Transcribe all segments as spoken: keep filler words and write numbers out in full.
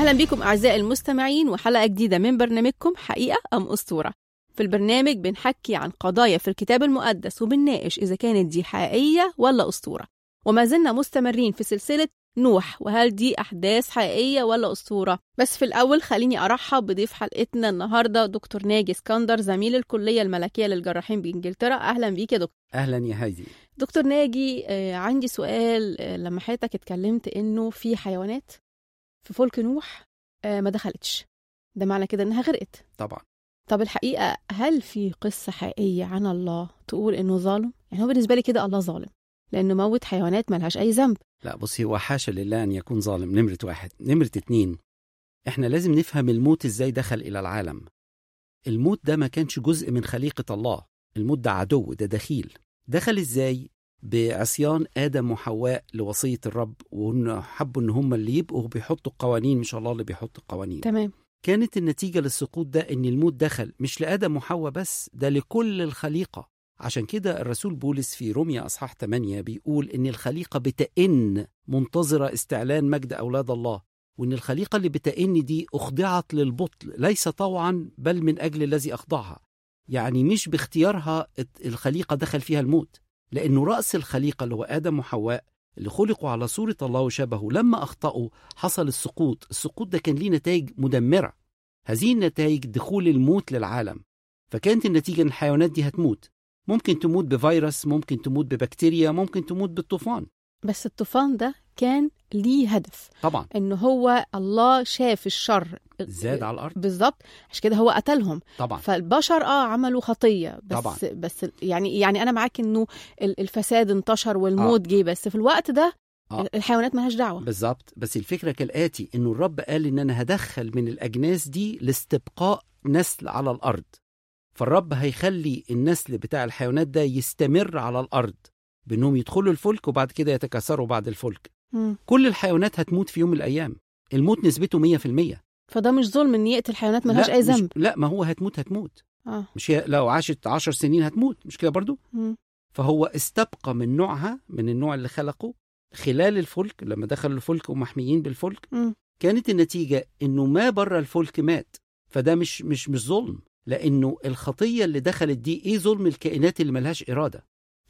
أهلا بكم أعزائي المستمعين وحلقة جديدة من برنامجكم حقيقة أم أسطورة. في البرنامج بنحكي عن قضايا في الكتاب المقدس وبنناقش إذا كانت دي حقيقية ولا أسطورة. وما زلنا مستمرين في سلسلة نوح، وهل دي أحداث حقيقية ولا أسطورة؟ بس في الأول خليني أرحب بضيف حلقتنا النهاردة دكتور ناجي اسكندر، زميل الكلية الملكية للجراحين بإنجلترا. أهلا بيك يا دكتور. أهلا يا هايدي. دكتور ناجي، آه عندي سؤال. آه لما حضرتك اتكلمت إنه في حيوانات في فلك نوح آه ما دخلتش، ده معنى كده إنها غرقت؟ طبعا. طب الحقيقة هل في قصة حقيقية عن الله تقول إنه ظالم؟ يعني هو بالنسبة لي كده الله ظالم لأنه موت حيوانات ملهاش أي ذنب. لا بصي، هو حاشا لله أن يكون ظالم. نمرة واحد. نمرة اتنين، إحنا لازم نفهم الموت إزاي دخل إلى العالم. الموت ده ما كانش جزء من خليقة الله، الموت ده عدو، ده دخيل. دخل إزاي؟ بعصيان آدم وحواء لوصية الرب، وإنه حبوا إن هم اللي يبقوا بيحطوا القوانين مش الله اللي بيحط القوانين. تمام. كانت النتيجة للسقوط ده إن الموت دخل مش لآدم وحواء بس، ده لكل الخليقة. عشان كده الرسول بولس في روميا أصحاح ثمانية بيقول إن الخليقة بتئن منتظرة استعلان مجد أولاد الله، وإن الخليقة اللي بتئن دي أخضعت للبطل ليس طوعا بل من أجل الذي أخضعها. يعني مش باختيارها الخليقة دخل فيها الموت، لأنه رأس الخليقة اللي هو آدم وحواء اللي خلقوا على صورة الله وشبهه لما أخطأوا حصل السقوط. السقوط ده كان ليه نتائج مدمرة. هذه النتائج دخول الموت للعالم. فكانت النتيجة إن الحيوانات دي هتموت، ممكن تموت بفيروس، ممكن تموت ببكتيريا، ممكن تموت بالطوفان. بس الطوفان ده كان ليه هدف طبعا، إنه هو الله شاف الشر زاد على الأرض بالظبط، عشان كده هو قتلهم. طبعا. فالبشر اه عملوا خطية، بس طبعا. بس يعني يعني أنا معاك إنه الفساد انتشر والموت جه، بس في الوقت ده آه. الحيوانات ملهاش دعوة. بالظبط. بس الفكرة كالآتي، إنه الرب قال إن أنا هدخل من الأجناس دي لاستبقاء نسل على الأرض. فالرب هيخلي النسل بتاع الحيوانات ده يستمر على الأرض بأنهم يدخلوا الفلك وبعد كده يتكاثروا بعد الفلك. م. كل الحيوانات هتموت في يوم من الأيام. الموت نسبته مية في المية. فده مش ظلم إن يقتل الحيوانات ملهاش أي ذنب؟ لا، ما هو هتموت هتموت آه. مش هي لو عاشت عشر سنين هتموت، مش كده برضو؟ م. فهو استبقى من نوعها، من النوع اللي خلقه خلال الفلك. لما دخلوا الفلك ومحميين بالفلك م. كانت النتيجة إنه ما بره الفلك مات. فده مش مش مش ظلم، لأنه الخطية اللي دخلت دي إيه؟ ظلم الكائنات اللي ملهاش إرادة.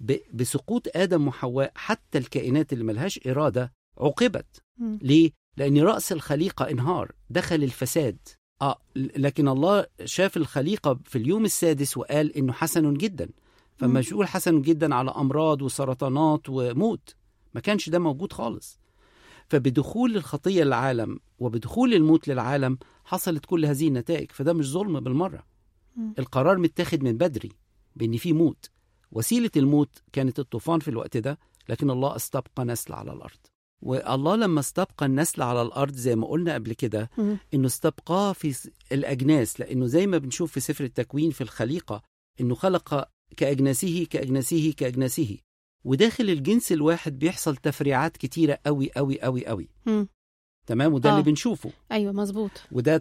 بسقوط آدم وحواء حتى الكائنات اللي ملهاش إرادة عوقبت. م. ليه؟ لأن رأس الخليقة انهار، دخل الفساد. آه لكن الله شاف الخليقة في اليوم السادس وقال إنه حسن جدا. فما يقول حسن جدا على أمراض وسرطانات وموت، ما كانش ده موجود خالص. فبدخول الخطية للعالم وبدخول الموت للعالم حصلت كل هذه النتائج. فده مش ظلم بالمرة. م. القرار متاخد من بدري بأن في موت. وسيلة الموت كانت الطوفان في الوقت ده، لكن الله استبقى نسل على الأرض. والله لما استبقى النسل على الأرض زي ما قلنا قبل كده إنه استبقاه في الأجناس، لأنه زي ما بنشوف في سفر التكوين في الخليقة إنه خلق كأجناسه كأجناسه كأجناسه. وداخل الجنس الواحد بيحصل تفريعات كتيرة قوي قوي قوي قوي. م. تمام. وده آه. اللي بنشوفه. أيوة مظبوط. وده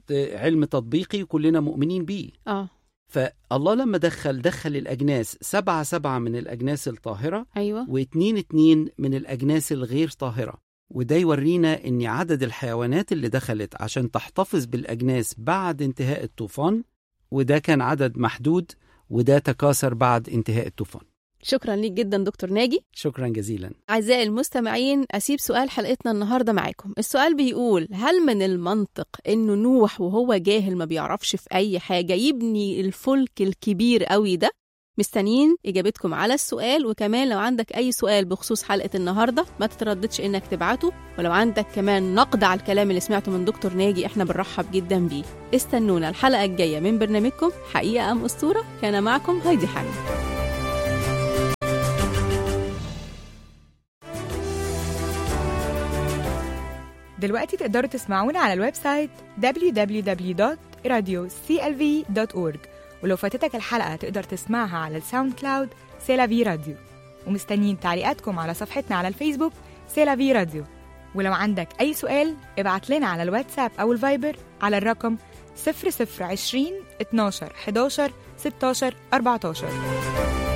علم تطبيقي كلنا مؤمنين بيه. آه. فالله لما دخل دخل الأجناس سبعة سبعة من الأجناس الطاهرة. أيوة. واتنين اتنين من الأجناس الغير طاهرة. وده يورينا أن عدد الحيوانات اللي دخلت عشان تحتفظ بالأجناس بعد انتهاء الطوفان، وده كان عدد محدود، وده تكاثر بعد انتهاء الطوفان. شكرا ليك جدا دكتور ناجي. شكرا جزيلا. أعزائي المستمعين، أسيب سؤال حلقتنا النهاردة معاكم. السؤال بيقول: هل من المنطق إنه نوح وهو جاهل ما بيعرفش في أي حاجة يبني الفلك الكبير قوي ده؟ مستنيين إجابتكم على السؤال. وكمان لو عندك أي سؤال بخصوص حلقة النهاردة ما تترددش إنك تبعته. ولو عندك كمان نقد على الكلام اللي سمعته من دكتور ناجي إحنا بنرحب جدا بيه. استنونا الحلقة الجاية من برنامجكم حقيقة أم أسطورة. كان معكم هايدي حامد. دلوقتي تقدروا تسمعونا على الويب سايت دبليو دبليو دبليو دوت راديو سي إل في دوت أورج. ولو فاتتك الحلقة تقدر تسمعها على الساوند كلاود سيلافي راديو. ومستنيين تعليقاتكم على صفحتنا على الفيسبوك سيلافي راديو. ولو عندك أي سؤال ابعت لنا على الواتساب أو الفايبر على الرقم صفر صفر عشرين اتناشر حداشر ستاشر أربعتاشر.